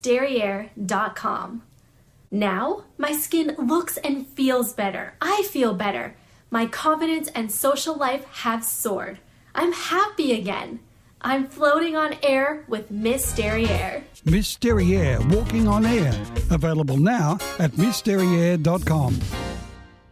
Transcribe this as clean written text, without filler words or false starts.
MissDerriere.com. Now, my skin looks and feels better. I feel better. My confidence and social life have soared. I'm happy again. I'm floating on air with Miss Derriere. Miss Derriere, walking on air. Available now at MissDerriere.com.